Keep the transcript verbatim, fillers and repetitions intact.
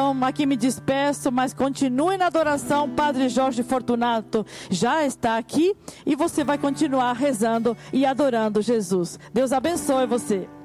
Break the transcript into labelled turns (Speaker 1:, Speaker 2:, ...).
Speaker 1: Então, aqui me despeço, mas continue na adoração. Padre Jorge Fortunato já está aqui e você vai continuar rezando e adorando Jesus. Deus abençoe você.